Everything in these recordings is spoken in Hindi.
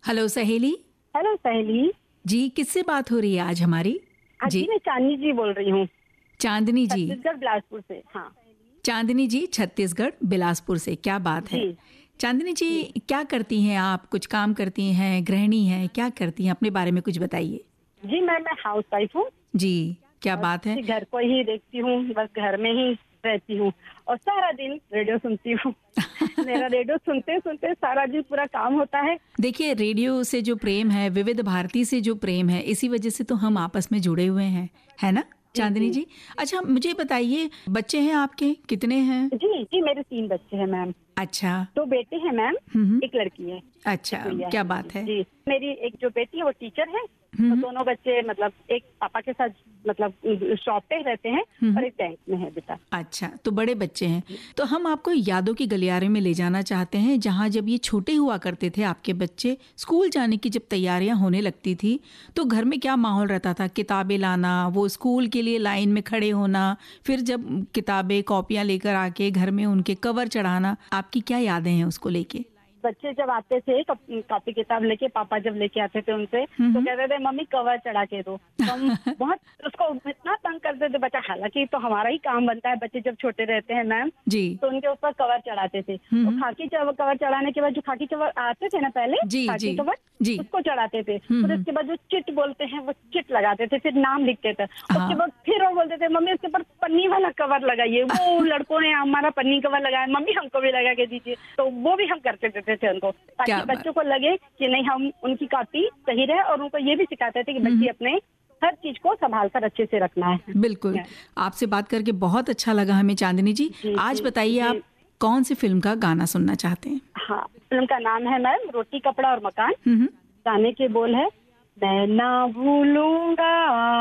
हेलो सहेली। हेलो सहेली जी, किससे बात हो रही है आज हमारी? जी मैं चांदनी जी बोल रही हूँ, चांदनी जी। छत्तीसगढ़ बिलासपुर से। हाँ चांदनी जी छत्तीसगढ़ बिलासपुर से, क्या बात है। जी चांदनी जी, क्या करती हैं आप? कुछ काम करती हैं, गृहिणी हैं, क्या करती हैं? अपने बारे में कुछ बताइए। जी मैं हाउस वाइफ हूँ जी, क्या और बात है। घर को ही देखती हूँ, बस घर में ही रहती हूँ और सारा दिन रेडियो सुनती हूँ। मेरा रेडियो सुनते सुनते सारा दिन पूरा काम होता है। देखिए, रेडियो से जो प्रेम है, विविध भारती से जो प्रेम है, इसी वजह से तो हम आपस में जुड़े हुए हैं, है ना चांदनी जी? अच्छा, मुझे बताइए, बच्चे हैं आपके, कितने हैं? जी जी मेरे 3 बच्चे हैं मैम। अच्छा। 2 बेटे हैं मैम, हम्म। एक लड़की है। अच्छा, गुड़िया क्या है बात है। जी। मेरी एक जो बेटी है वो टीचर है, तो हम्म। दोनों बच्चे मतलब एक पापा के साथ मतलब शॉप पे रहते हैं और एक बैंक में है बेटा। अच्छा, तो बड़े बच्चे हैं। तो हम आपको यादों की गलियारे में ले जाना चाहते हैं, जहाँ जब ये छोटे हुआ करते थे आपके बच्चे, स्कूल जाने की जब तैयारियां होने लगती थी, तो घर में क्या माहौल रहता था? किताबें लाना, वो स्कूल के लिए लाइन में खड़े होना, फिर जब किताबें कॉपियां लेकर आके घर में उनके कवर चढ़ाना, आपकी क्या यादें हैं उसको लेके? बच्चे जब आते थे कॉपी किताब लेके, पापा जब लेके आते थे उनसे, तो कहते थे मम्मी कवर चढ़ा के दो। तो हम बहुत उसको इतना तंग करते थे बच्चा, हालांकि तो हमारा ही काम बनता है, बच्चे जब छोटे रहते हैं मैम जी। तो उनके ऊपर कवर चढ़ाते थे। तो खाकी कवर चढ़ाने के बाद जो खाकी कवर आते थे ना पहले, जी खाकी जी कवर जी। उसको चढ़ाते थे। फिर उसके बाद जो चिट बोलते हैं वो चिट लगाते थे, फिर नाम लिखते थे। उसके बाद फिर वो बोलते थे मम्मी उसके ऊपर पन्नी वाला कवर लगाइए। वो लड़कों ने हमारा पन्नी कवर लगाया, मम्मी हमको भी लगा के दीजिए। तो वो भी हम करते देते थे उनको, ताकि बच्चों को लगे कि नहीं हम उनकी कॉपी सही रहे, और उनको ये भी सिखाते थे कि बच्चे अपने हर चीज को संभाल कर अच्छे से रखना है। बिल्कुल। आपसे बात करके बहुत अच्छा लगा हमें चांदनी जी। आज बताइए आप कौन सी फिल्म का गाना सुनना चाहते हैं? हाँ, फिल्म का नाम है मैम रोटी कपड़ा और मकान। गाने के बोल है, मैं ना भूलूंगा,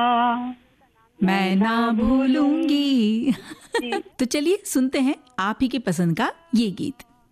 मैं ना भूलूंगी। तो चलिए सुनते हैं आप ही की पसंद का ये गीत।